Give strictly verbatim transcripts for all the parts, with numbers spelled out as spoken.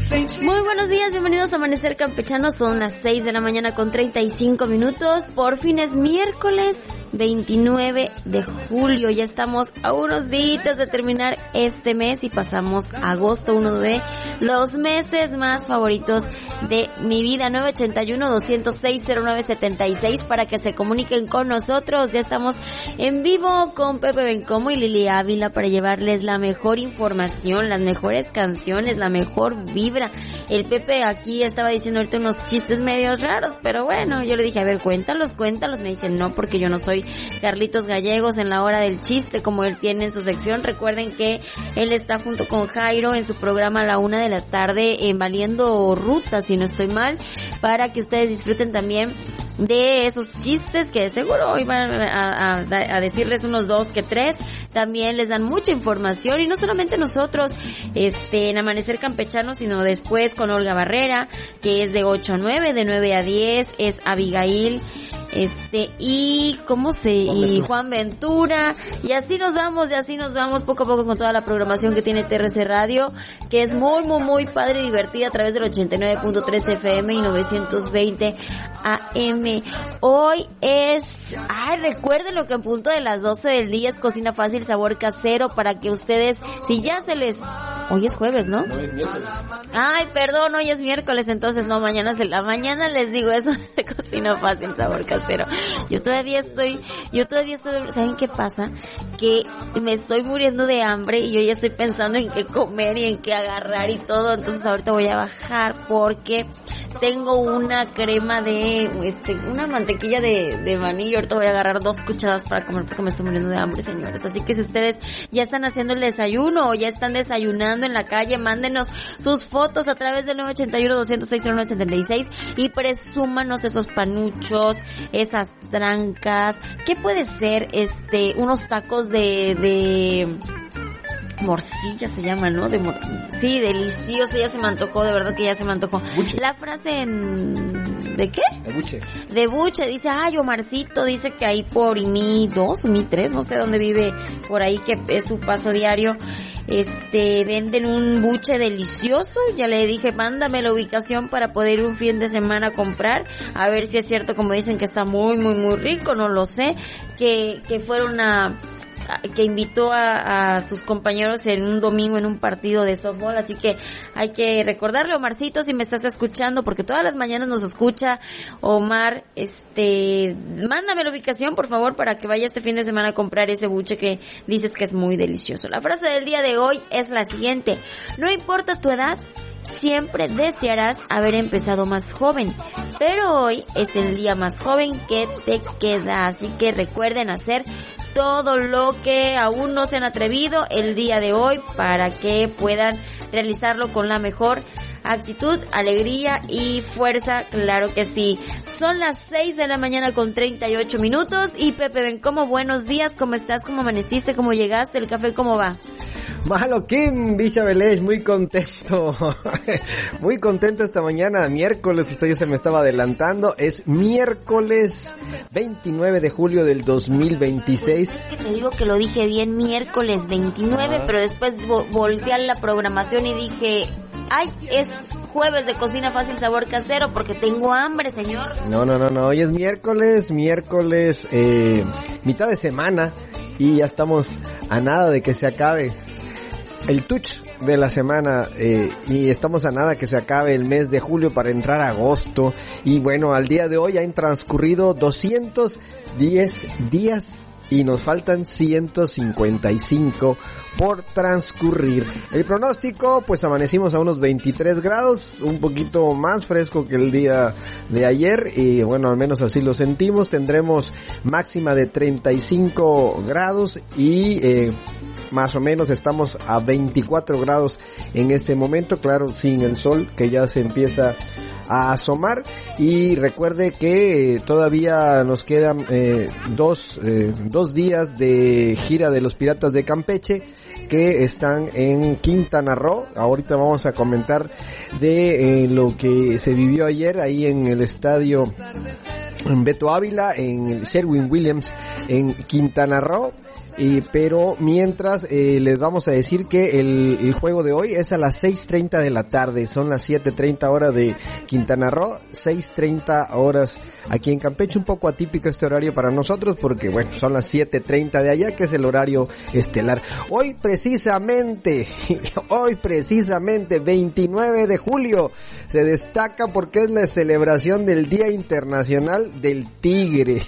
Muy buenos días, bienvenidos a Amanecer Campechano. Son las seis de la mañana con treinta y cinco minutos. Por fin es miércoles veintinueve de julio. Ya estamos a unos días de terminar este mes y pasamos a agosto, uno de los meses más favoritos de mi vida. Nueve ochenta y uno, doscientos seis, cero nueve setenta y seis para que se comuniquen con nosotros. Ya estamos en vivo con Pepe Bencomo y Lili Ávila para llevarles la mejor información, las mejores canciones, la mejor vibra. El Pepe aquí estaba diciendo ahorita unos chistes medios raros, pero bueno, yo le dije, a ver, cuéntalos, cuéntalos. Me dicen, no, porque yo no soy Carlitos Gallegos en la hora del chiste, como él tiene en su sección. Recuerden que él está junto con Jairo en su programa a la una de la tarde en Valiendo Rutas, si no estoy mal, para que ustedes disfruten también de esos chistes que de seguro hoy van a, a, a decirles unos dos que tres. También les dan mucha información y no solamente nosotros este en Amanecer Campechano, sino después con Olga Barrera, que es de ocho a nueve, de nueve a diez es Abigail, este y cómo se y Juan Ventura, y así nos vamos, y así nos vamos poco a poco con toda la programación que tiene T R C Radio, que es muy muy muy padre y divertida a través del ochenta y nueve punto tres F M y novecientos veinte A M. Hoy es, ay, recuerden lo que en punto de las doce del día es Cocina Fácil, Sabor Casero, para que ustedes, si ya se les, hoy es jueves, ¿no? No, es miércoles. Ay, perdón, hoy es miércoles, entonces no, mañana es la mañana les digo eso de Cocina Fácil, Sabor Casero. Yo todavía estoy, yo todavía estoy, ¿saben qué pasa? Que me estoy muriendo de hambre y yo ya estoy pensando en qué comer y en qué agarrar y todo, entonces ahorita voy a bajar porque tengo una crema de, este, una mantequilla de, de maní y ahorita voy a agarrar dos cucharadas para comer porque me estoy muriendo de hambre, señores. Así que si ustedes ya están haciendo el desayuno o ya están desayunando en la calle, mándenos sus fotos a través del nueve ochenta y uno, doscientos seis, cero nueve setenta y seis y presúmanos esos panuchos, esas trancas. ¿Qué puede ser? Este, unos tacos de, de, morcilla se llama, ¿no? De mor- sí, delicioso, ya se me antojó, de verdad que ya se me antojó. Buche. La frase en... ¿de qué? De buche. De buche, dice, ay, Omarcito, dice que ahí por Mi dos, Mi tres, no sé dónde vive por ahí, que es su paso diario, este, venden un buche delicioso. Ya le dije, mándame la ubicación para poder ir un fin de semana a comprar, a ver si es cierto, como dicen que está muy, muy, muy rico, no lo sé, que, que fueron a... que invitó a, a sus compañeros en un domingo en un partido de softball, así que hay que recordarle, Omarcito, si me estás escuchando, porque todas las mañanas nos escucha Omar, este, mándame la ubicación, por favor, para que vaya este fin de semana a comprar ese buche que dices que es muy delicioso. La frase del día de hoy es la siguiente: no importa tu edad, siempre desearás haber empezado más joven, pero hoy es el día más joven que te queda, así que recuerden hacer todo lo que aún no se han atrevido el día de hoy para que puedan realizarlo con la mejor actitud, alegría y fuerza, claro que sí. Son las seis de la mañana con treinta y ocho minutos y Pepe Bencomo, buenos días, ¿cómo estás? ¿Cómo amaneciste? ¿Cómo llegaste? ¿El café cómo va? Maloquín, Bicha Belés, muy contento, muy contento esta mañana, miércoles, esto ya se me estaba adelantando, es miércoles veintinueve de julio del dos mil veintiséis. Te digo que lo dije bien, miércoles veintinueve, ah. Pero después vo- volteé a la programación y dije, ay, es jueves de Cocina Fácil, Sabor Casero, porque tengo hambre, señor. No, no, no, no, hoy es miércoles, miércoles, eh, mitad de semana, y ya estamos a nada de que se acabe el touch de la semana, eh, y estamos a nada que se acabe el mes de julio para entrar a agosto. Y bueno, al día de hoy han transcurrido doscientos diez días y nos faltan ciento cincuenta y cinco por transcurrir. El pronóstico, pues amanecimos a unos veintitrés grados, un poquito más fresco que el día de ayer, y bueno, al menos así lo sentimos. Tendremos máxima de treinta y cinco grados y eh, más o menos estamos a veinticuatro grados en este momento, claro, sin el sol que ya se empieza a asomar. Y recuerde que eh, todavía nos quedan eh, dos, eh, dos días de gira de los Piratas de Campeche, que están en Quintana Roo. Ahorita vamos a comentar de eh, lo que se vivió ayer ahí en el estadio en Beto Ávila, en el Sherwin Williams en Quintana Roo. y, pero mientras eh, les vamos a decir que el, el juego de hoy es a las seis treinta de la tarde, son las siete treinta horas de Quintana Roo, seis treinta horas aquí en Campeche, un poco atípico este horario para nosotros porque bueno, son las siete treinta de allá, que es el horario estelar. Hoy precisamente, hoy precisamente veintinueve de julio se destaca porque es la celebración del Día Internacional del Tigre.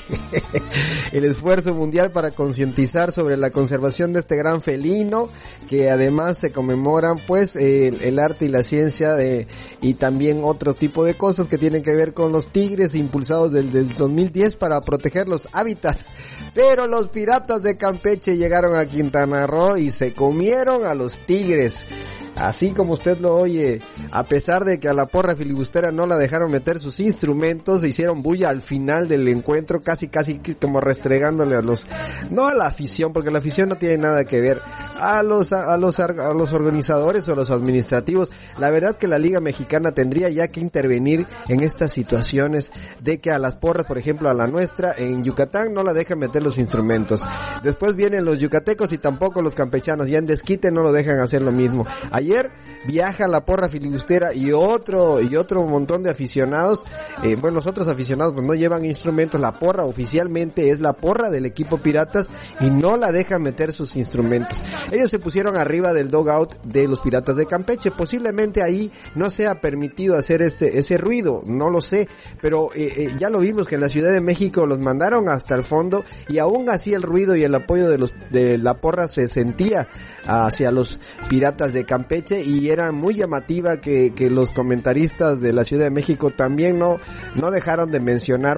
El esfuerzo mundial para concientizar sobre la conservación de este gran felino, que además se conmemoran pues el, el arte y la ciencia de, y también otro tipo de cosas que tienen que ver con los tigres, impulsados desde el dos mil diez para proteger los hábitats. Pero los piratas de Campeche llegaron a Quintana Roo y se comieron a los tigres. Así como usted lo oye, a pesar de que a la porra filibustera no la dejaron meter sus instrumentos, hicieron bulla al final del encuentro, casi casi como restregándole a los, no a la afición, porque la afición no tiene nada que ver, a los a, a los a los organizadores o los administrativos. La verdad que la Liga Mexicana tendría ya que intervenir en estas situaciones de que a las porras, por ejemplo a la nuestra en Yucatán, no la dejan meter los instrumentos. Después vienen los yucatecos y tampoco los campechanos, ya en desquite no lo dejan hacer lo mismo. Ayer viaja la porra filibustera y otro y otro montón de aficionados, eh, bueno, los otros aficionados pues no llevan instrumentos. La porra oficialmente es la porra del equipo Piratas y no la dejan meter sus instrumentos. Ellos se pusieron arriba del dugout de los Piratas de Campeche. Posiblemente ahí no sea permitido hacer ese, ese ruido, no lo sé, pero eh, eh, ya lo vimos que en la Ciudad de México los mandaron hasta el fondo y aún así el ruido y el apoyo de los de la porra se sentía hacia los Piratas de Campeche. Y era muy llamativa que, que los comentaristas de la Ciudad de México también no, no dejaron de mencionar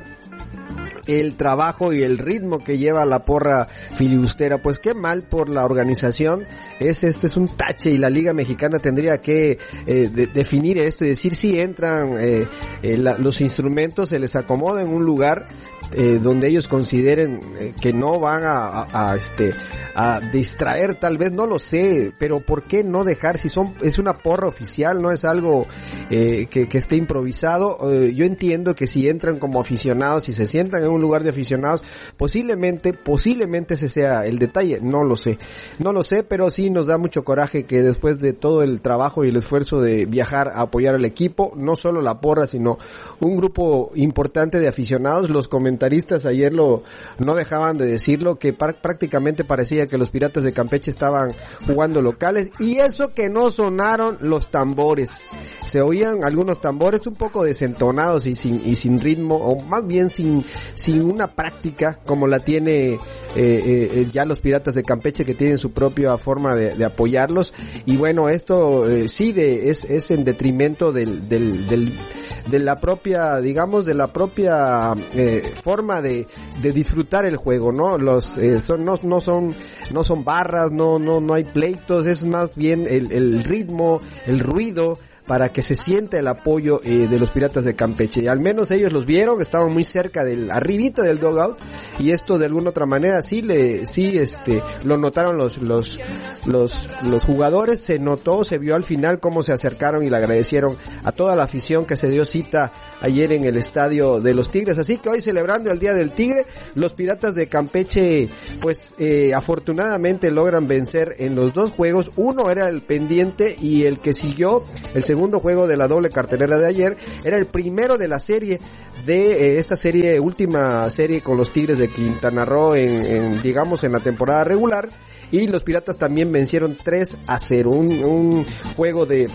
el trabajo y el ritmo que lleva la porra filibustera. Pues qué mal por la organización. Es, este es un tache y la Liga Mexicana tendría que eh, de, definir esto y decir si entran eh, eh, la, los instrumentos, se les acomoda en un lugar eh, donde ellos consideren eh, que no van a, a, a este a distraer, tal vez, no lo sé, pero ¿por qué no dejar? Si son es una porra oficial, no es algo eh, que, que esté improvisado. Eh, yo entiendo que si entran como aficionados y se sientan en un lugar de aficionados, posiblemente, posiblemente ese sea el detalle, no lo sé, no lo sé, pero sí nos da mucho coraje que después de todo el trabajo y el esfuerzo de viajar a apoyar al equipo, no solo la porra, sino un grupo importante de aficionados, los comentaristas ayer lo, no dejaban de decirlo, que par- prácticamente parecía que los Piratas de Campeche estaban jugando locales, y eso que no sonaron los tambores, se oían algunos tambores un poco desentonados y sin, y sin ritmo, o más bien sin, sin una práctica como la tiene eh, eh, ya los Piratas de Campeche, que tienen su propia forma de, de apoyarlos. Y bueno, esto eh, sí de, es, es en detrimento del, del, del, de la propia, digamos, de la propia eh, forma de, de disfrutar el juego, ¿no? Los eh, son no, no son no son barras, no no no hay pleitos, es más bien el, el ritmo, el ruido, para que se sienta el apoyo eh, de los Piratas de Campeche. Y al menos ellos los vieron, estaban muy cerca del, arribita del dugout, y esto de alguna otra manera sí le, sí este, lo notaron los, los, los, los jugadores, se notó, se vio al final cómo se acercaron y le agradecieron a toda la afición que se dio cita ayer en el estadio de los Tigres. Así que hoy, celebrando el Día del Tigre, los Piratas de Campeche, pues, eh, afortunadamente logran vencer en los dos juegos. Uno era el pendiente y el que siguió, el segundo juego de la doble cartelera de ayer, era el primero de la serie, de eh, esta serie, última serie con los Tigres de Quintana Roo en, en, digamos, en la temporada regular, y los Piratas también vencieron tres a cero, un, un juego de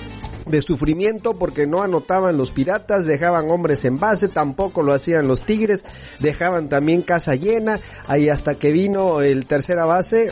de sufrimiento porque no anotaban los Piratas, dejaban hombres en base, tampoco lo hacían los Tigres, dejaban también casa llena, ahí hasta que vino el tercera base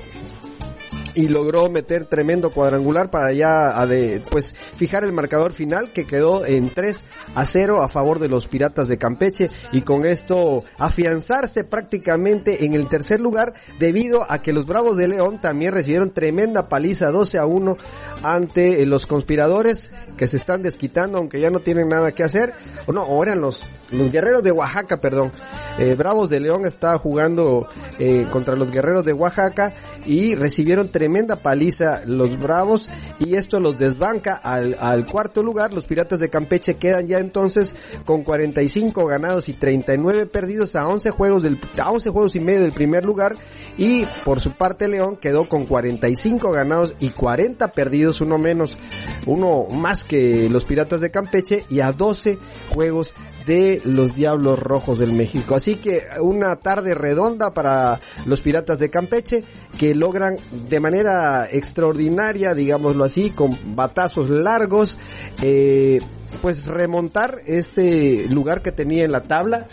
y logró meter tremendo cuadrangular para ya a de, pues fijar el marcador final, que quedó en tres a cero a favor de los Piratas de Campeche, y con esto afianzarse prácticamente en el tercer lugar, debido a que los Bravos de León también recibieron tremenda paliza doce a uno ante los conspiradores, que se están desquitando aunque ya no tienen nada que hacer, o no, o eran los, los Guerreros de Oaxaca, perdón, eh, Bravos de León está jugando eh, contra los Guerreros de Oaxaca y recibieron tremenda tremenda paliza los Bravos y esto los desbanca al, al cuarto lugar. Los Piratas de Campeche quedan ya entonces con cuarenta y cinco ganados y treinta y nueve perdidos a once juegos del, a once juegos y medio del primer lugar, y por su parte León quedó con cuarenta y cinco ganados y cuarenta perdidos, uno menos, uno más que los Piratas de Campeche, y a doce juegos de los Diablos Rojos del México. Así que una tarde redonda para los Piratas de Campeche, que logran de manera extraordinaria, digámoslo así, con batazos largos, eh, pues remontar este lugar que tenía en la tabla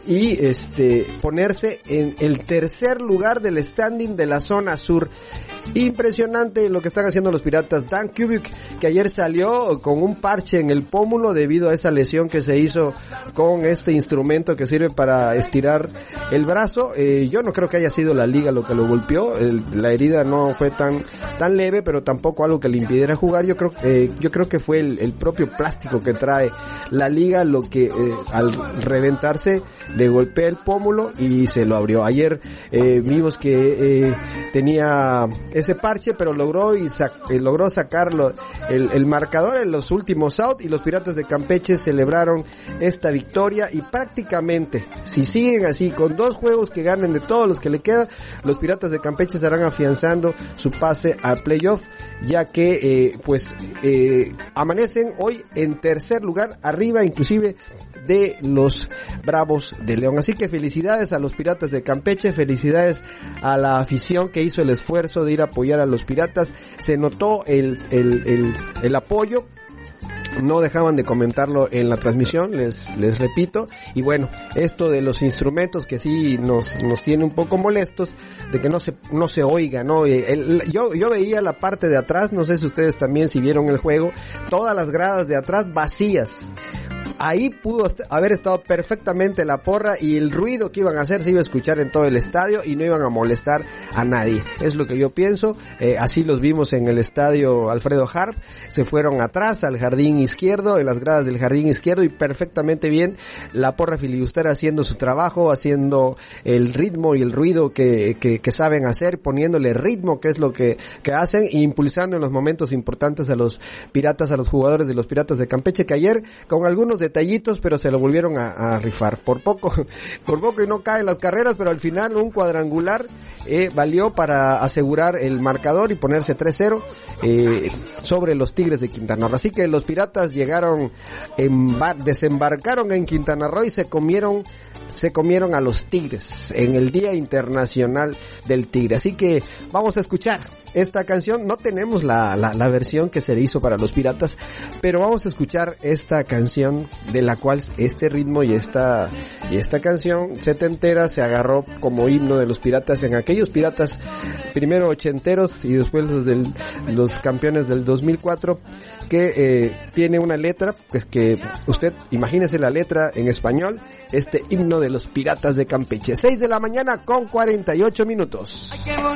y este ponerse en el tercer lugar del standing de la zona sur. Impresionante lo que están haciendo los Piratas. Dan Kubik, que ayer salió con un parche en el pómulo debido a esa lesión que se hizo con este instrumento que sirve para estirar el brazo. Eh, yo no creo que haya sido la liga lo que lo golpeó. El, la herida no fue tan tan leve, pero tampoco algo que le impidiera jugar. Yo creo eh, yo creo que fue el, el propio plástico que trae la liga lo que eh, al reventarse le golpea el pómulo y se lo abrió. Ayer eh, vimos que eh, tenía ese parche, pero logró y sac- eh, logró sacarlo el, el marcador en los últimos out, y los Piratas de Campeche celebraron esta victoria. Y prácticamente, si siguen así con dos juegos que ganen de todos los que le quedan, los Piratas de Campeche estarán afianzando su pase al playoff, ya que eh, pues eh, amanecen hoy en tercer lugar, arriba inclusive de los Bravos de León. Así que felicidades a los Piratas de Campeche, felicidades a la afición que hizo el esfuerzo de ir a apoyar a los Piratas. Se notó el, el, el, el apoyo. No dejaban de comentarlo en la transmisión, les les repito. Y bueno, esto de los instrumentos que sí nos nos tiene un poco molestos, de que no se no se oiga, ¿no? El, el, yo yo veía la parte de atrás, no sé si ustedes también si vieron el juego, todas las gradas de atrás vacías. Ahí pudo haber estado perfectamente la porra, y el ruido que iban a hacer se iba a escuchar en todo el estadio y no iban a molestar a nadie. Es lo que yo pienso. Eh, así los vimos en el estadio Alfredo Harp. Se fueron atrás al jardín izquierdo, en las gradas del jardín izquierdo, y perfectamente bien la porra filibustera haciendo su trabajo, haciendo el ritmo y el ruido que, que, que saben hacer, poniéndole ritmo, que es lo que, que hacen, e impulsando en los momentos importantes a los Piratas, a los jugadores de los Piratas de Campeche, que ayer con algunos detallitos, pero se lo volvieron a, a rifar. Por poco, por poco y no caen las carreras, pero al final un cuadrangular eh, valió para asegurar el marcador y ponerse tres cero eh, sobre los Tigres de Quintana Roo. Así que los Piratas llegaron, en bar, desembarcaron en Quintana Roo y se comieron se comieron a los Tigres en el Día Internacional del Tigre. Así que vamos a escuchar esta canción. No tenemos la, la, la versión que se hizo para los Piratas, pero vamos a escuchar esta canción, de la cual este ritmo y esta y esta canción setentera se agarró como himno de los Piratas, en aquellos Piratas primero ochenteros y después los del los campeones del dos mil cuatro, que eh, tiene una letra, pues que usted imagínese la letra en español, este himno de los Piratas de Campeche. seis de la mañana con cuarenta y ocho minutos.